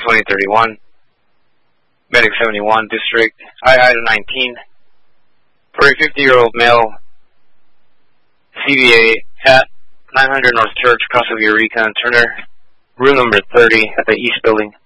2031, Medic 71, District, Item 19, for a 50-year-old male, CVA at 900 North Church, Casa Eureka and Turner, room number 30 at the East Building.